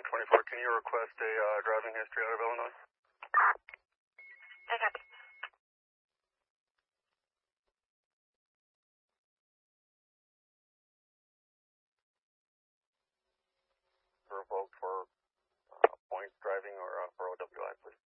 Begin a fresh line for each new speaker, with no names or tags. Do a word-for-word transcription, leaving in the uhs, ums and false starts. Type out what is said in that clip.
twenty-four, can you request a uh, driving history out of Illinois?
I copy.
Revoke for uh, points driving or uh, for O W I, please.